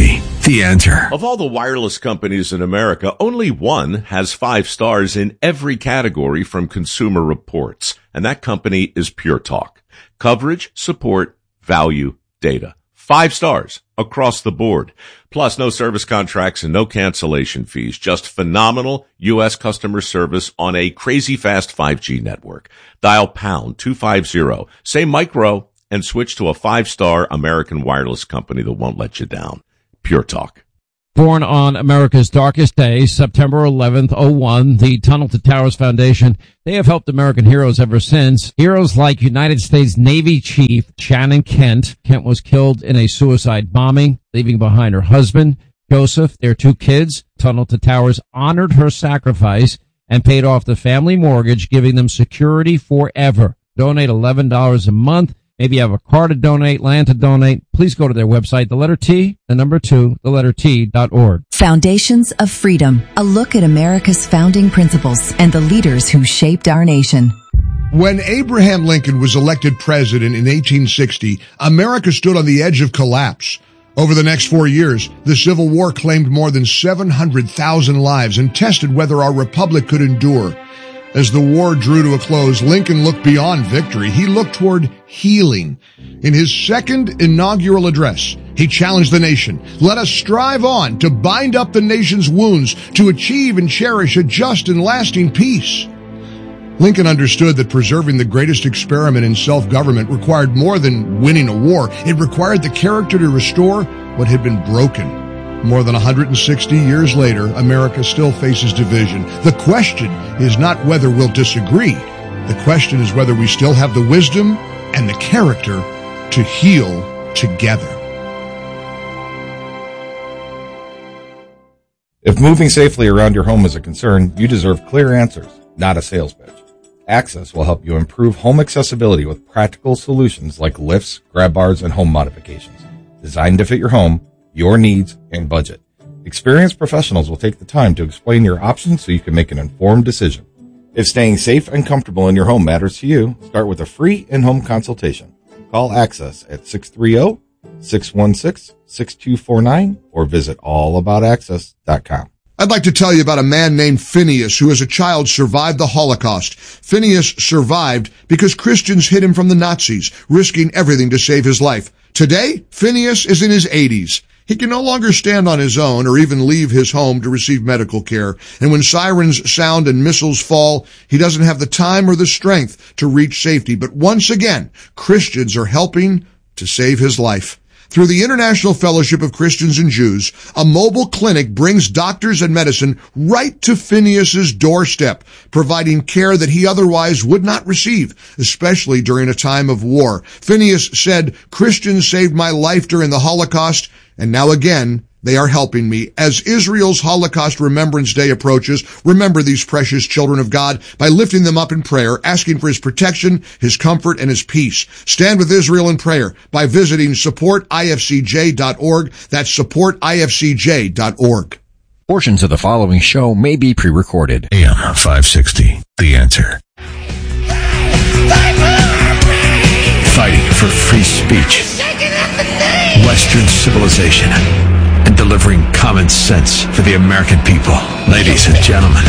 The Answer. Of all the wireless companies in America, only one has 5 stars in every category from Consumer Reports, and that company is Pure Talk. Coverage, support, value, data. 5 stars across the board. Plus, no service contracts and no cancellation fees. Just phenomenal U.S. customer service on a crazy fast 5G network. Dial pound 250, say micro, and switch to a 5-star American wireless company that won't let you down. Pure Talk. Born on America's darkest day, September 11th, 01, the Tunnel to Towers Foundation, they have helped American heroes ever since. Heroes like United States Navy Chief Shannon Kent. Kent was killed in a suicide bombing, leaving behind her husband, Joseph, their 2 kids. Tunnel to Towers honored her sacrifice and paid off the family mortgage, giving them security forever. Donate $11 a month. Maybe you have a car to donate, land to donate. Please go to their website, the letter T, the number 2, the letter T.org. Foundations of Freedom, a look at America's founding principles and the leaders who shaped our nation. When Abraham Lincoln was elected president in 1860, America stood on the edge of collapse. Over the next 4 years, the Civil War claimed more than 700,000 lives and tested whether our republic could endure. As the war drew to a close, Lincoln looked beyond victory. He looked toward healing. In his second inaugural address, he challenged the nation. Let us strive on to bind up the nation's wounds, to achieve and cherish a just and lasting peace. Lincoln understood that preserving the greatest experiment in self-government required more than winning a war. It required the character to restore what had been broken. More than 160 years later, America still faces division. The question is not whether we'll disagree. The question is whether we still have the wisdom and the character to heal together. If moving safely around your home is a concern, you deserve clear answers, not a sales pitch. Access will help you improve home accessibility with practical solutions like lifts, grab bars, and home modifications. Designed to fit your home, your needs, and budget. Experienced professionals will take the time to explain your options so you can make an informed decision. If staying safe and comfortable in your home matters to you, start with a free in-home consultation. Call Access at 630-616-6249 or visit allaboutaccess.com. I'd like to tell you about a man named Phineas who as a child survived the Holocaust. Phineas survived because Christians hid him from the Nazis, risking everything to save his life. Today, Phineas is in his 80s. He can no longer stand on his own or even leave his home to receive medical care. And when sirens sound and missiles fall, he doesn't have the time or the strength to reach safety. But once again, Christians are helping to save his life. Through the International Fellowship of Christians and Jews, a mobile clinic brings doctors and medicine right to Phineas's doorstep, providing care that he otherwise would not receive, especially during a time of war. Phineas said, "Christians saved my life during the Holocaust, and now again, they are helping me." As Israel's Holocaust Remembrance Day approaches, remember these precious children of God by lifting them up in prayer, asking for his protection, his comfort, and his peace. Stand with Israel in prayer by visiting supportifcj.org. That's supportifcj.org. Portions of the following show may be pre-recorded. AM 560, The Answer. Fighting for free speech, Western civilization, and delivering common sense for the American people. Ladies and gentlemen,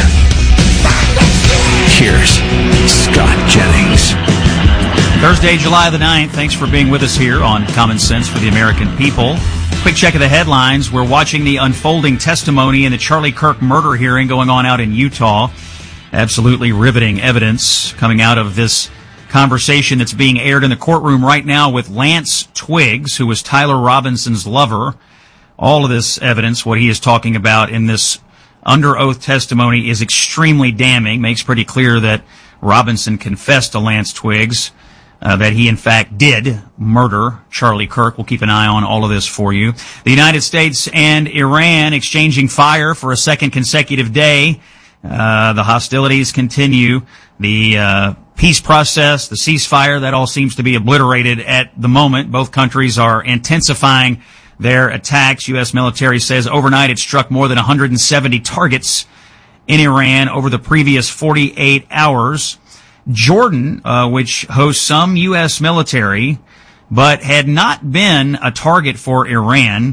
here's Scott Jennings. Thursday, July the 9th. Thanks for being with us here on Common Sense for the American People. Quick check of the headlines. We're watching the unfolding testimony in the Charlie Kirk murder hearing going on out in Utah. Absolutely riveting evidence coming out of this conversation that's being aired in the courtroom right now with Lance Twiggs, who was Tyler Robinson's lover. All of this evidence, what he is talking about in this under oath testimony, is extremely damning. Makes pretty clear that Robinson confessed to Lance Twiggs, that he in fact did murder Charlie Kirk. We'll keep an eye on all of this for you. The United States and Iran exchanging fire for a second consecutive day. The hostilities continue. The peace process, the ceasefire, that all seems to be obliterated at the moment. Both countries are intensifying their attacks. U.S. military says overnight it struck more than 170 targets in Iran over the previous 48 hours. Jordan, which hosts some U.S. military, but had not been a target for Iran,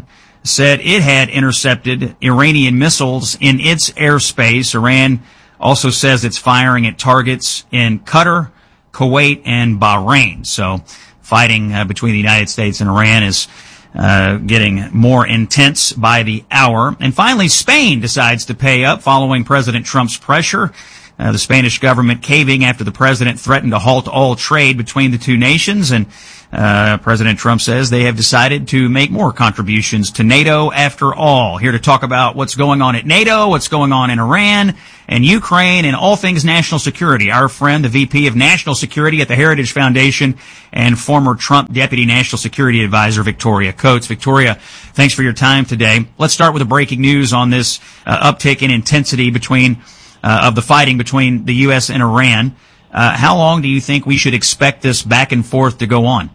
said it had intercepted Iranian missiles in its airspace. Iran also says it's firing at targets in Qatar, Kuwait, and Bahrain. So fighting between the United States and Iran is getting more intense by the hour. And finally, Spain decides to pay up following President Trump's pressure. The Spanish government caving after the president threatened to halt all trade between the two nations. And President Trump says they have decided to make more contributions to NATO after all. Here to talk about what's going on at NATO, what's going on in Iran and Ukraine, and all things national security, our friend, the VP of National Security at the Heritage Foundation and former Trump Deputy National Security Advisor, Victoria Coates. Victoria, thanks for your time today. Let's start with the breaking news on this uptick in intensity of the fighting between the U.S. and Iran. How long do you think we should expect this back and forth to go on?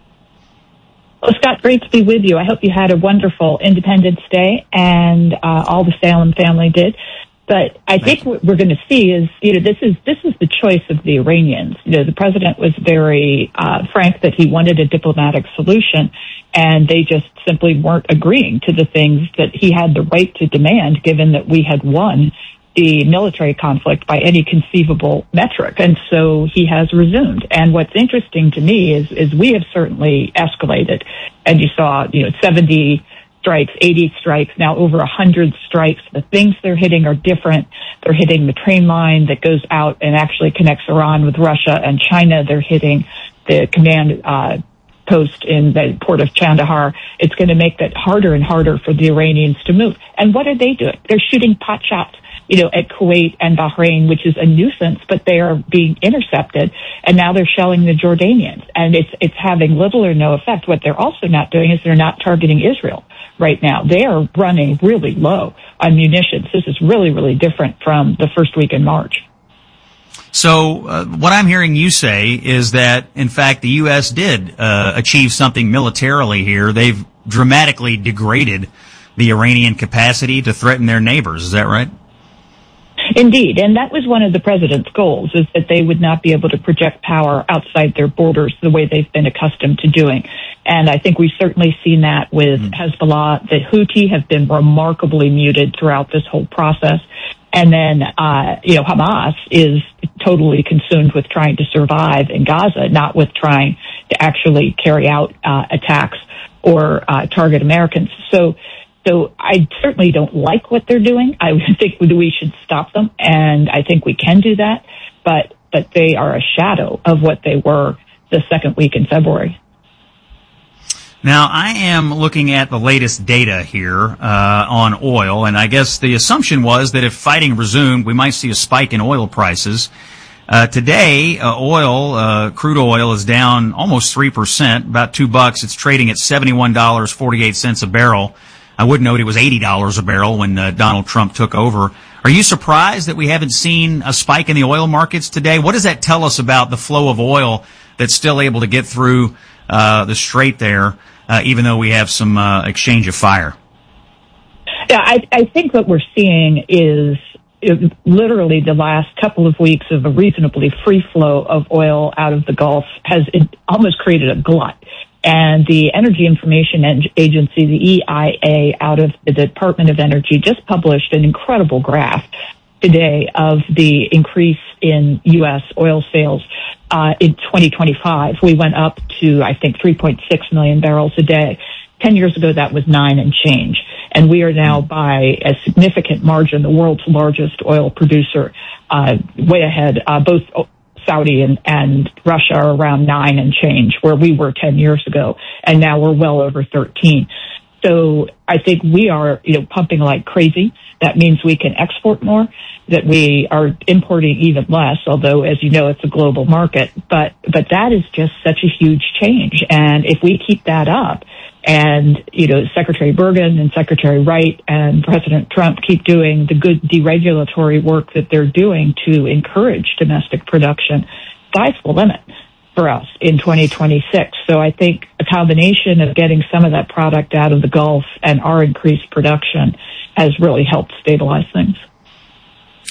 Well, Scott, great to be with you. I hope you had a wonderful Independence Day, and all the Salem family did. But I think what we're going to see is, this is the choice of the Iranians. The president was very frank that he wanted a diplomatic solution, and they just simply weren't agreeing to the things that he had the right to demand, given that we had won the military conflict by any conceivable metric. And so he has resumed. And what's interesting to me is we have certainly escalated. And you saw, 70 strikes, 80 strikes, now over 100 strikes. The things they're hitting are different. They're hitting the train line that goes out and actually connects Iran with Russia and China. They're hitting the command post in the port of Chandahar. It's going to make that harder and harder for the Iranians to move. And what are they doing? They're shooting pot shots, at Kuwait and Bahrain, which is a nuisance, but they are being intercepted. And now they're shelling the Jordanians, and it's having little or no effect. What they're also not doing is they're not targeting Israel right now. They are running really low on munitions. This is really, really different from the first week in March. So what I'm hearing you say is that, in fact, the U.S. did achieve something militarily here. They've dramatically degraded the Iranian capacity to threaten their neighbors. Is that right? Indeed, and that was one of the president's goals, is that they would not be able to project power outside their borders the way they've been accustomed to doing. And I think we've certainly seen that with Hezbollah. The Houthi have been remarkably muted throughout this whole process. And then, Hamas is totally consumed with trying to survive in Gaza, not with trying to actually carry out attacks or target Americans. So I certainly don't like what they're doing. I think we should stop them, and I think we can do that. But they are a shadow of what they were the second week in February. Now, I am looking at the latest data here on oil, and I guess the assumption was that if fighting resumed, we might see a spike in oil prices. Today, crude oil is down almost 3%, about $2. It's trading at $71.48 a barrel. I would note it was $80 a barrel when Donald Trump took over. Are you surprised that we haven't seen a spike in the oil markets today? What does that tell us about the flow of oil that's still able to get through the strait there, even though we have some exchange of fire? Yeah, I think what we're seeing is literally the last couple of weeks of a reasonably free flow of oil out of the Gulf has almost created a glut. And the Energy Information Agency, the EIA, out of the Department of Energy, just published an incredible graph today of the increase in U.S. oil sales in 2025. We went up to, I think, 3.6 million barrels a day. 10 years ago, that was 9 and change. And we are now, by a significant margin, the world's largest oil producer, way ahead, both Saudi and Russia are around 9 and change, where we were 10 years ago, and now we're well over 13. So I think we are, pumping like crazy. That means we can export more, that we are importing even less, although, as you know, it's a global market. But that is just such a huge change. And if we keep that up, and, Secretary Bergen and Secretary Wright and President Trump keep doing the good deregulatory work that they're doing to encourage domestic production, sky's the limit for us in 2026. So I think a combination of getting some of that product out of the Gulf and our increased production has really helped stabilize things.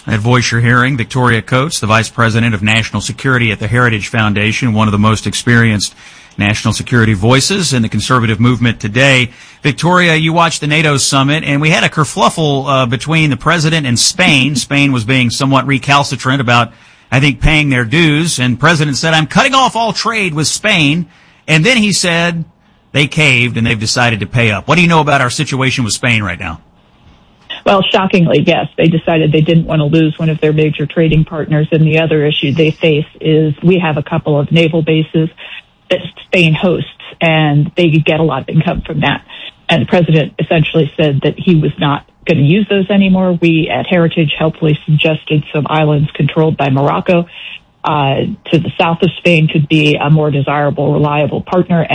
That voice you're hearing, Victoria Coates, the Vice President of National Security at the Heritage Foundation, one of the most experienced national security voices in the conservative movement today. Victoria, you watched the NATO summit, and we had a kerfluffle between the president and Spain. Spain was being somewhat recalcitrant about, I think, paying their dues, and the president said, I'm cutting off all trade with Spain. And then he said they caved and they've decided to pay up. What do you know about our situation with Spain right now? Well, shockingly, yes. They decided they didn't want to lose one of their major trading partners. And the other issue they face is we have a couple of naval bases that Spain hosts, and they get a lot of income from that. And the president essentially said that he was not going to use those anymore. We at Heritage helpfully suggested some islands controlled by Morocco to the south of Spain could be a more desirable, reliable partner.